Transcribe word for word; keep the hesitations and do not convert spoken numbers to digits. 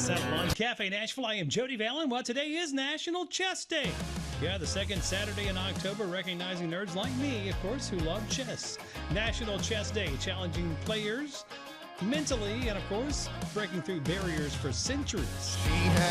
Settle on Cafe Nashville. I am Jody Vallon. Well, today is National Chess Day. Yeah, the second Saturday in October, recognizing nerds like me, of course, who love chess. National Chess Day, challenging players mentally and, of course, breaking through barriers for centuries.